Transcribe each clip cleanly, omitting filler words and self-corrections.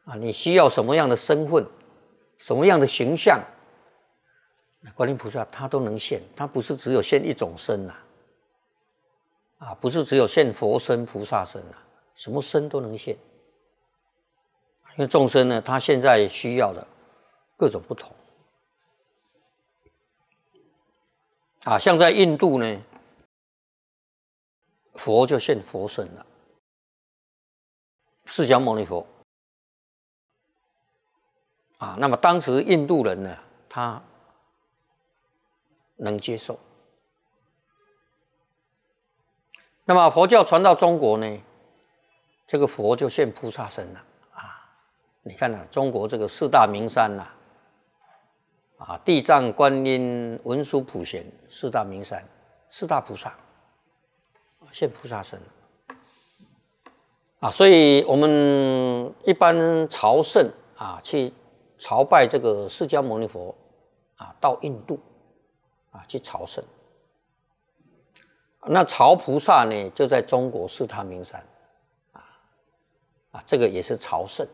你需要什么样的身份，什么样的形象，观音菩萨他都能现，他不是只有现一种身不是只有现佛身、菩萨身什么身都能现。因为众生呢，他现在需要的各种不同像在印度呢，佛就现佛身了，释迦牟尼佛那么当时印度人呢，他能接受。那么佛教传到中国呢，这个佛就现菩萨身了你看中国这个四大名山地藏、观音、文殊、普贤四大名山，四大菩萨现菩萨身所以我们一般朝圣去朝拜这个释迦牟尼佛到印度去朝圣。那朝菩萨呢，就在中国四大名山这个也是朝圣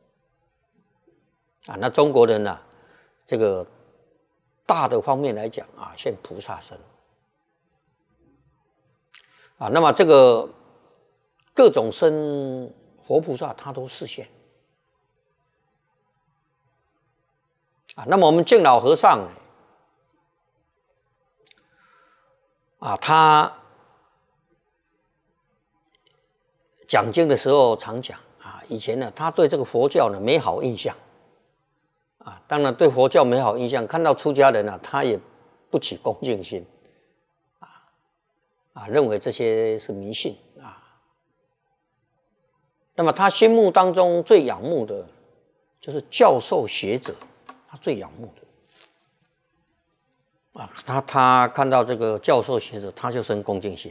那中国人这个大的方面来讲现菩萨身那么这个各种身佛菩萨他都示现那么我们净老和尚呢他讲经的时候常讲以前呢，他对这个佛教呢没好印象当然对佛教没好印象，看到出家人他也不起恭敬心认为这些是迷信那么他心目当中最仰慕的就是教授学者，他最仰慕的他看到这个教授学者，他就生恭敬心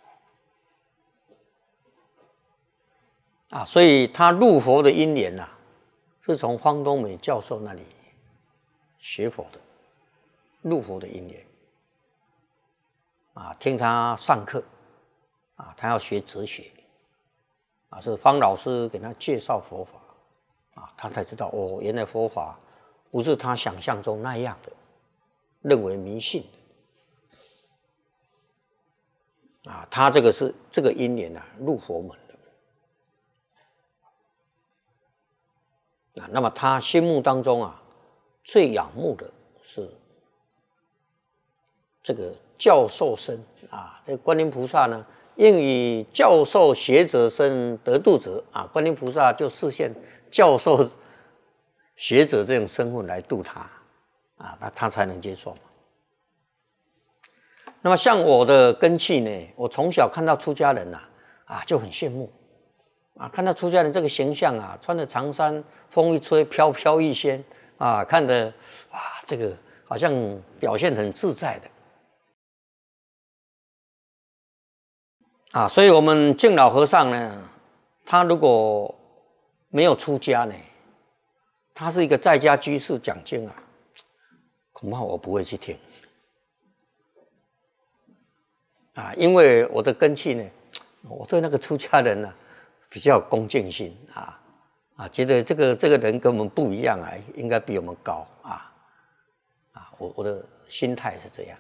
了所以他入佛的因缘是从方东美教授那里学佛的，入佛的因缘听他上课他要学哲学是方老师给他介绍佛法他才知道原来佛法不是他想象中那样的，认为迷信的他这个是这个因缘入佛门的那么他心目当中最仰慕的是这个教授身这个观音菩萨呢，应以教授学者身得度者观音菩萨就示现教授学者这种身份来度他那他才能接受嘛。那么像我的根器呢，我从小看到出家人就很羡慕看到出家人这个形象穿着长衫，风一吹飘飘欲仙看得这个好像表现很自在的所以我们净老和尚呢，他如果没有出家呢，他是一个在家居士讲经恐怕我不会去听因为我的根器呢，我对那个出家人比较有恭敬心觉得这个人跟我们不一样应该比我们高我的心态是这样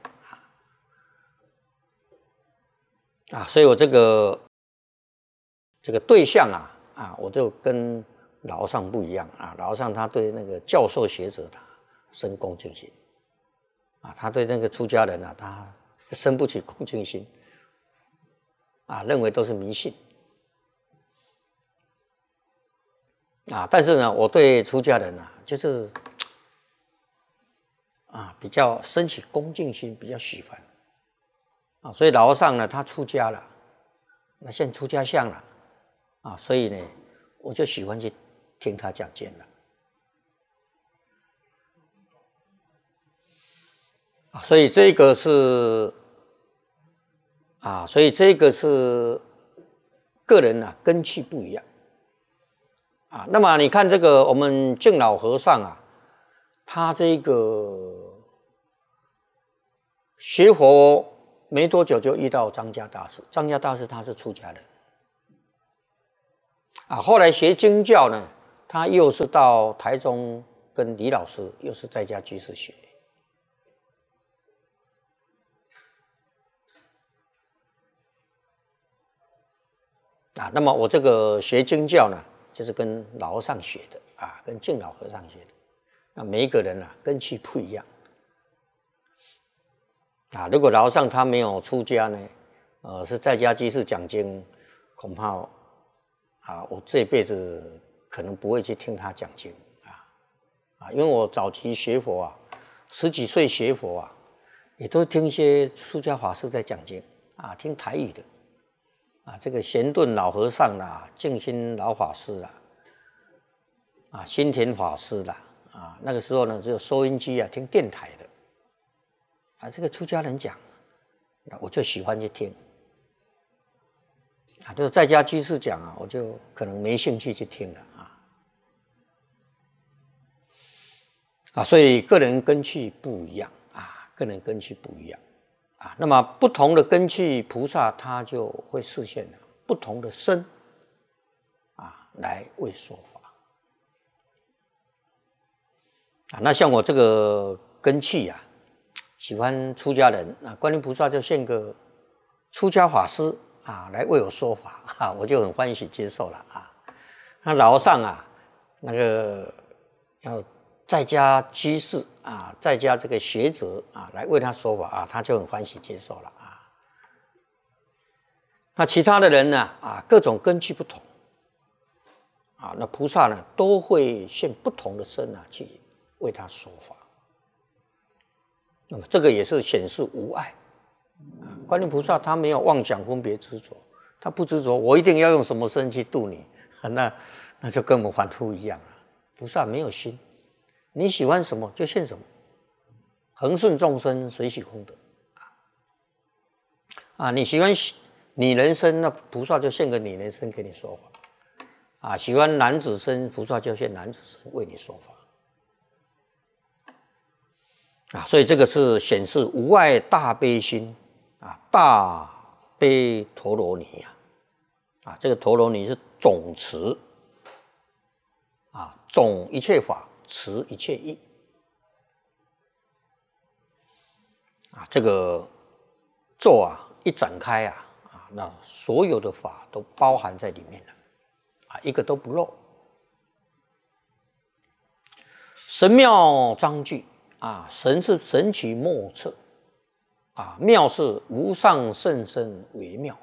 所以我这个对象我就跟老和尚不一样老和尚他对那个教授学者他生恭敬心他对那个出家人他生不起恭敬心认为都是迷信但是呢，我对出家人就是比较升起恭敬心，比较喜欢所以老和尚呢，他出家了，那现在出家相了所以呢，我就喜欢去听他讲经了所以这个是个人根器不一样那么你看这个我们净老和尚他这个学佛没多久就遇到张家大师，张家大师他是出家人后来学经教呢， 他又是到台中跟李老师又是在家居士学。那么我这个学经教呢，就是跟老和尚学的跟净老和尚学的。那每一个人根器不一样如果老和尚他没有出家呢，是在家居士讲经，恐怕我这辈子可能不会去听他讲经因为我早期学佛10几岁学佛也都听一些出家法师在讲经听台语的这个贤顿老和尚啦，净心老法师新田法师啦那个时候呢只有收音机听电台的这个出家人讲，我就喜欢去听就是在家居士讲我就可能没兴趣去听了所以个人根器不一样个人根器不一样那么不同的根器菩萨他就会示现不同的身来为说法那像我这个根器喜欢出家人观音菩萨就现个出家法师来为我说法我就很欢喜接受了那老和尚那个要在家居士在家这个学者来为他说法他就很欢喜接受了那其他的人呢各种根器不同那菩萨呢都会现不同的身去为他说法。那么这个也是显示无碍观音菩萨他没有妄想分别执着，他不执着我一定要用什么身去度你那就跟我们凡夫一样了。菩萨没有心，你喜欢什么就现什么，恒顺众生，随喜功德你喜欢女人身，那菩萨就现个女人身给你说法喜欢男子身，菩萨就现男子身为你说法所以这个是显示无碍大悲心大悲陀罗尼这个陀罗尼是总持总一切法，持一切义这个咒一展开那所有的法都包含在里面了一个都不漏。神妙章句神是神奇莫测妙是无上甚深微妙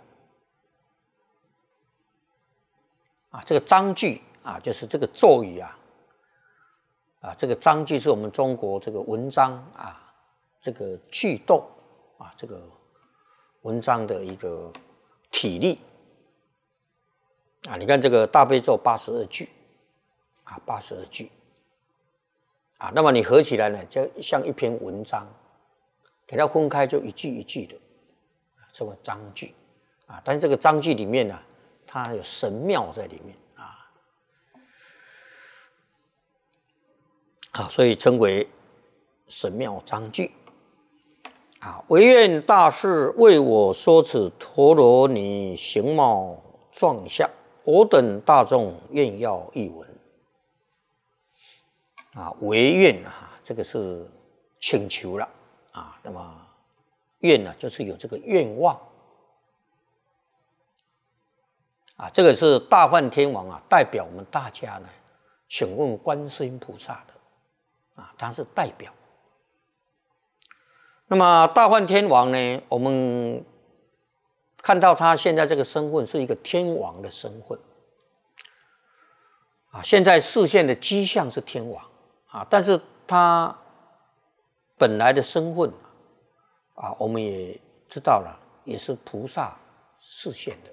这个章句就是这个咒语这个章句是我们中国这个文章这个句读这个文章的一个体例你看这个大悲咒82句82句那么你合起来呢就像一篇文章，给它分开就一句一句的这个章句但是这个章句里面呢它有神妙在里面所以称为神妙章句唯愿大士为我说此陀罗尼形貌状相，我等大众愿要一闻唯愿这个是请求了那么愿呢就是有这个愿望这个是大梵天王代表我们大家呢请问观世音菩萨的他是代表。那么大梵天王呢，我们看到他现在这个身份是一个天王的身份现在示现的迹象是天王但是他本来的身份我们也知道了，也是菩萨示现的，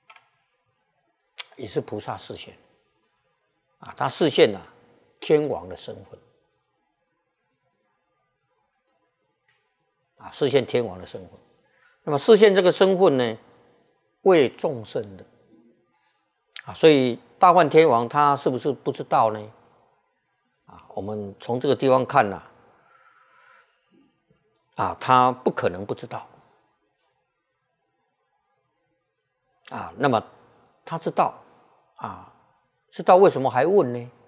也是菩萨示现他示现了天王的身份示现天王的身份。那么示现这个身份呢，为众生的所以大梵天王他是不是不知道呢？我们从这个地方看他不可能不知道那么他知道知道为什么还问呢？